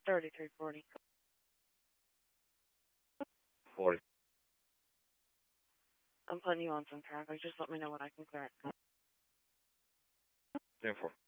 3340. 40. I'm putting you on some traffic. Just let me know when I can clear it. 10-4.